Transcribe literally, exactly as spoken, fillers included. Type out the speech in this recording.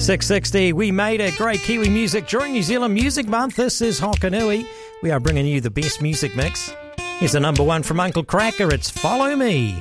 six sixty, we made it. Great Kiwi music during New Zealand Music Month. This is Hokanui. We are bringing you the best music mix. Here's the number one from Uncle Kracker. It's Follow Me.